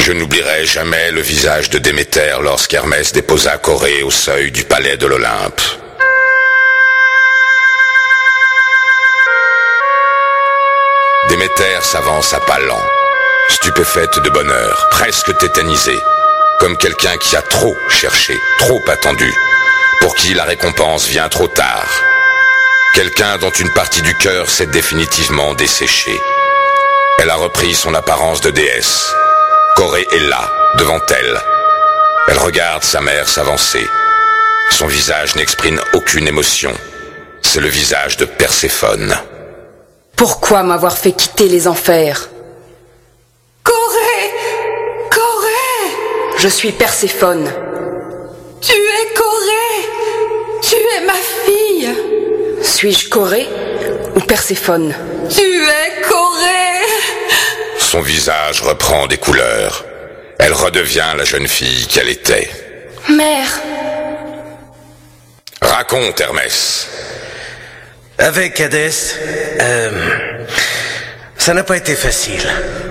Je n'oublierai jamais le visage de Déméter lorsqu'Hermès déposa Corée au seuil du palais de l'Olympe. Déméter s'avance à pas lents, stupéfaite de bonheur, presque tétanisée, comme quelqu'un qui a trop cherché, trop attendu, pour qui la récompense vient trop tard. Quelqu'un dont une partie du cœur s'est définitivement desséchée. Elle a repris son apparence de déesse. Corée est là, devant elle. Elle regarde sa mère s'avancer. Son visage n'exprime aucune émotion. C'est le visage de Perséphone. Pourquoi m'avoir fait quitter les enfers? Corée! Corée! Je suis Perséphone. Tu es Corée! Tu es ma fille! Suis-je Corée ou Perséphone? Tu es Corée! Son visage reprend des couleurs. Elle redevient la jeune fille qu'elle était. Mère! Raconte, Hermès. Avec Hadès, ça n'a pas été facile.